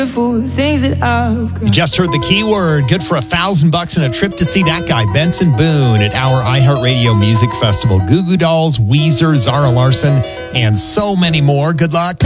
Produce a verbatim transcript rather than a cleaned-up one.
things that I've got. You just heard the keyword. Good for a thousand bucks and a trip to see that guy, Benson Boone, at our iHeartRadio Music Festival. Goo Goo Dolls, Weezer, Zara Larsson, and so many more. Good luck.